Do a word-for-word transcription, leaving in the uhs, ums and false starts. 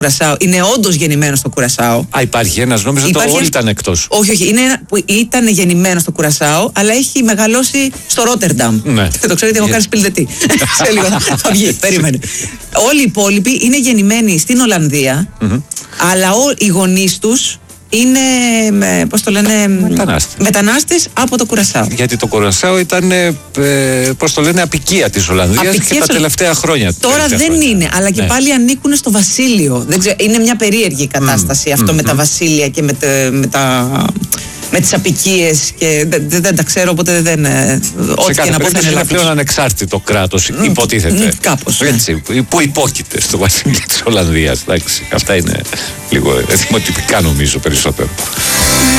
Κουρασάο είναι όντως γεννημένο στο Κουρασάο. Α, υπάρχει ένας, νόμιζα ότι όλοι ήταν εκτός. Όχι, όχι. Είναι ένα που ήταν γεννημένο στο Κουρασάο, αλλά έχει μεγαλώσει στο Ρότερνταμ. Ναι. Το ξέρετε, έχω κάνει σπιλδετή. Σε λίγο θα βγει. Περίμενε. Όλοι οι υπόλοιποι είναι γεννημένοι στην Ολλανδία, mm-hmm. αλλά ό, οι γονείς τους είναι, πώς το λένε, μετανάστες. μετανάστες από το Κουρασάο. Γιατί το Κουρασάο ήταν, ε, πώς το λένε, απικία της Ολλανδίας απικία και τα τελευταία χρόνια. Τώρα τελευταία δεν χρόνια. είναι, αλλά και ναι. πάλι ανήκουν στο βασίλειο. Δεν ξέρω, είναι μια περίεργη κατάσταση mm. αυτό mm. με τα βασίλεια και με, τε, με τα... με τις απικίες και δεν, δεν, δεν τα ξέρω, οπότε δεν. Ό,τι και να πω θα είναι, είναι πλέον ανεξάρτητο κράτος, mm, υποτίθεται. Mm, κάπως. Έτσι, ναι. Που υπόκειται στο βασίλειο της Ολλανδίας. Αυτά είναι λίγο δημοτυπικά νομίζω περισσότερο.